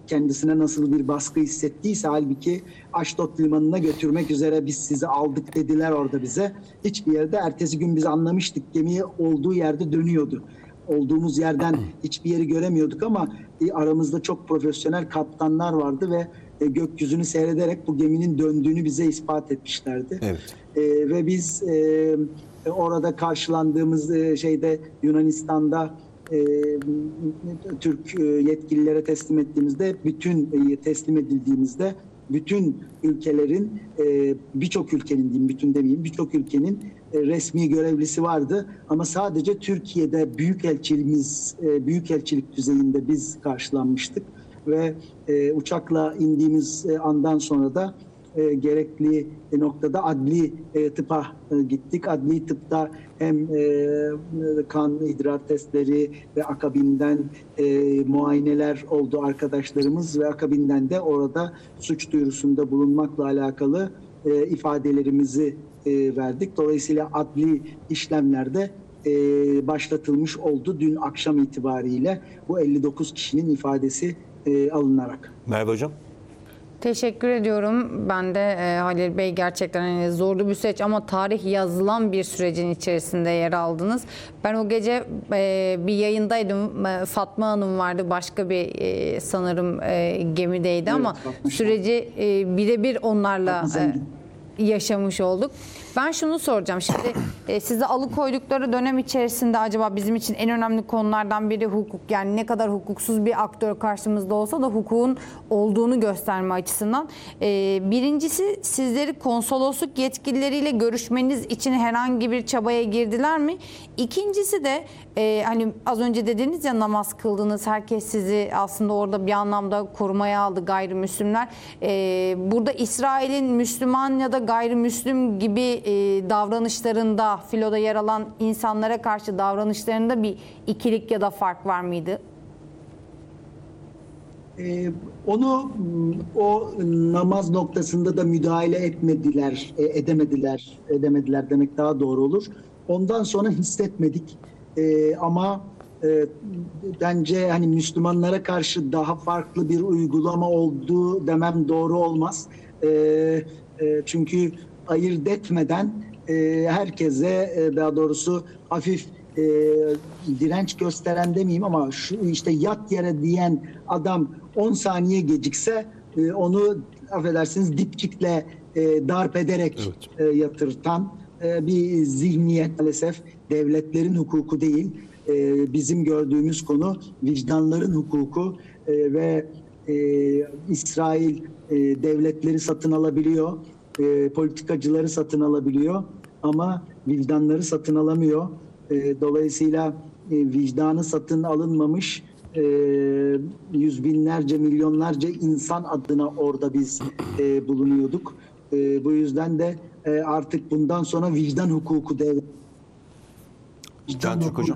kendisine nasıl bir baskı hissettiyse, halbuki Aşdod limanına götürmek üzere biz sizi aldık dediler orada bize. Hiçbir yerde, ertesi gün biz anlamıştık, gemi olduğu yerde dönüyordu. Olduğumuz yerden hiçbir yeri göremiyorduk ama aramızda çok profesyonel kaptanlar vardı ve gökyüzünü seyrederek bu geminin döndüğünü bize ispat etmişlerdi. Evet. Ve biz orada karşılandığımız şeyde, Yunanistan'da Türk yetkililere teslim edildiğimizde bütün ülkelerin, birçok ülkenin diyeyim, bütün demeyeyim, birçok ülkenin resmi görevlisi vardı. Ama sadece Türkiye'de büyükelçilik düzeyinde biz karşılanmıştık. Ve uçakla indiğimiz andan sonra da gerekli noktada adli tıpa gittik. Adli tıpta hem kan, idrar testleri ve akabinden muayeneler oldu arkadaşlarımız ve akabinden de orada suç duyurusunda bulunmakla alakalı ifadelerimizi verdik. Dolayısıyla adli işlemlerde başlatılmış oldu dün akşam itibariyle bu 59 kişinin ifadesi alınarak. Merve Hocam. Teşekkür ediyorum. Ben de Halil Bey, gerçekten zorlu bir süreç ama tarih yazılan bir sürecin içerisinde yer aldınız. Ben o gece bir yayındaydım. Fatma Hanım vardı. Başka bir sanırım gemideydi, evet, ama süreci birebir onlarla yaşamış olduk. Ben şunu soracağım. Şimdi sizi alıkoydukları dönem içerisinde acaba bizim için en önemli konulardan biri hukuk. Yani ne kadar hukuksuz bir aktör karşımızda olsa da hukukun olduğunu gösterme açısından. Birincisi, sizleri konsolosluk yetkilileriyle görüşmeniz için herhangi bir çabaya girdiler mi? İkincisi de hani az önce dediniz ya, namaz kıldınız. Herkes sizi aslında orada bir anlamda korumaya aldı, gayrimüslimler. Burada İsrail'in Müslüman ya da gayrimüslim gibi davranışlarında, filoda yer alan insanlara karşı davranışlarında bir ikilik ya da fark var mıydı? O namaz noktasında da müdahale edemediler demek daha doğru olur. Ondan sonra hissetmedik. Ama bence hani Müslümanlara karşı daha farklı bir uygulama olduğu demem doğru olmaz. Çünkü ayırt etmeden herkese, daha doğrusu hafif direnç gösteren demeyeyim ama şu işte yat yere diyen adam 10 saniye gecikse onu affedersiniz dipçikle darp ederek yatırtan bir zihniyet, maalesef devletlerin hukuku değil, bizim gördüğümüz konu vicdanların hukuku ve İsrail devletleri satın alabiliyor, politikacıları satın alabiliyor ama vicdanları satın alamıyor. Dolayısıyla vicdanı satın alınmamış yüz binlerce, milyonlarca insan adına orada biz bulunuyorduk. Bu yüzden de artık bundan sonra vicdan hukuku devlet. Can Türk Hocam.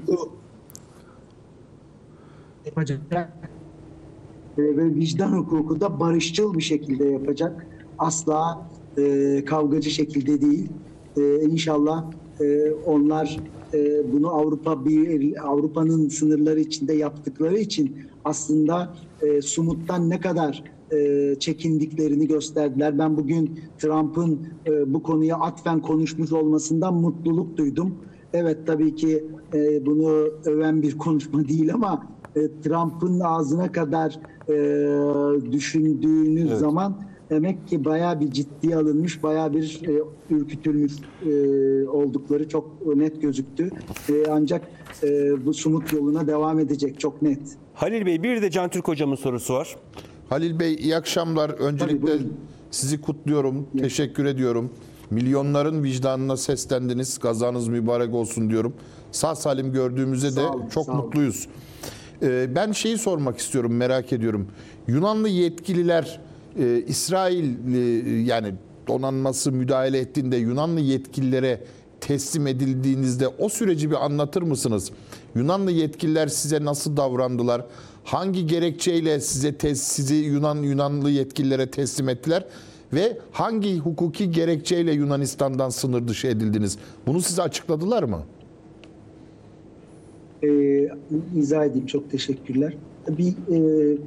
Ve vicdan hukuku da barışçıl bir şekilde yapacak. Asla kavgacı şekilde değil. İnşallah onlar bunu Avrupa'nın sınırları içinde yaptıkları için aslında Sumut'tan ne kadar çekindiklerini gösterdiler. Ben bugün Trump'ın bu konuya atfen konuşmuş olmasından mutluluk duydum. Evet, tabii ki bunu öven bir konuşma değil ama Trump'ın ağzına kadar düşündüğünüz zaman demek ki bayağı bir ciddiye alınmış, bayağı bir ürkütülmüş oldukları çok net gözüktü. Ancak bu Sumut yoluna devam edecek, çok net. Halil Bey, bir de Can Türk Hocam'ın sorusu var. Halil Bey, iyi akşamlar. Öncelikle sizi kutluyorum, teşekkür ediyorum. Milyonların vicdanına seslendiniz, kazanız mübarek olsun diyorum. Sağ salim gördüğümüze de çok mutluyuz. Ben şeyi sormak istiyorum, merak ediyorum. Yunanlı yetkililer İsrail yani donanması müdahale ettiğinde Yunanlı yetkililere teslim edildiğinizde o süreci bir anlatır mısınız? Yunanlı yetkililer size nasıl davrandılar? Hangi gerekçeyle sizi Yunanlı yetkililere teslim ettiler? Ve hangi hukuki gerekçeyle Yunanistan'dan sınır dışı edildiniz? Bunu size açıkladılar mı? İzah edeyim, çok teşekkürler. Bir